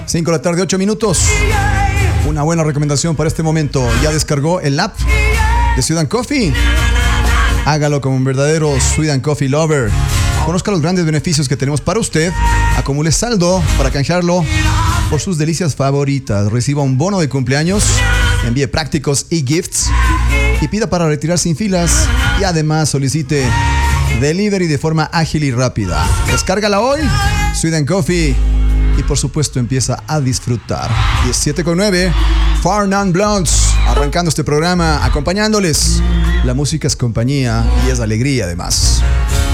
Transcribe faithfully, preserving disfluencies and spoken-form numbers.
cinco de la tarde, ocho minutos. Una buena recomendación para este momento. ¿Ya descargó el app de Sweet and Coffee? Hágalo como un verdadero Sweet and Coffee lover. Conozca los grandes beneficios que tenemos para usted. Acumule saldo para canjearlo por sus delicias favoritas. Reciba un bono de cumpleaños, envíe prácticos y gifts y pida para retirar sin filas. Y además solicite delivery de forma ágil y rápida. Descárgala hoy, Sweet and Coffee, y por supuesto empieza a disfrutar. diecisiete con nueve, Four Non Blondes, arrancando este programa, acompañándoles. La música es compañía y es alegría además.